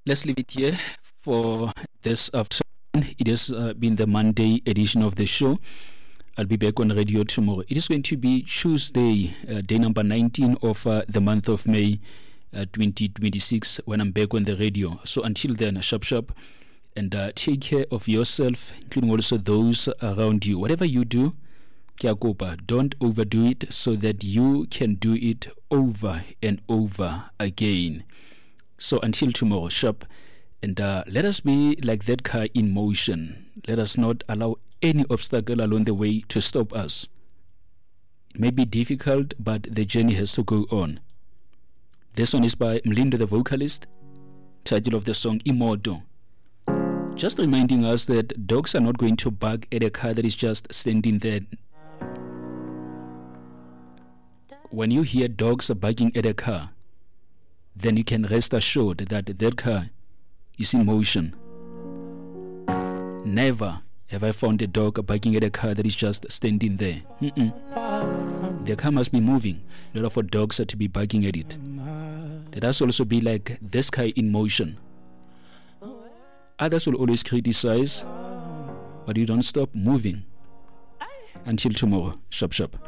Let's leave it here for this afternoon. It has been the Monday edition of the show. I'll be back on radio tomorrow. It is going to be Tuesday, day number 19 of the month of May 2026, when I'm back on the radio. So until then, sharp, and take care of yourself, including also those around you. Whatever you do, don't overdo it, so that you can do it over and over again. So until tomorrow, sharp, and let us be like that car in motion. Let us not allow any obstacle along the way to stop us. It may be difficult, but the journey has to go on. This one is by Mlindo the vocalist. Title of the song, Imoto. Just reminding us that dogs are not going to bark at a car that is just standing there. When you hear dogs barking at a car, then you can rest assured that that car is in motion. Never have I found a dog barking at a car that is just standing there. The car must be moving in order for dogs to be barking at it. Let us also be like this car in motion. Others will always criticize, but you don't stop moving. Until tomorrow, sharp.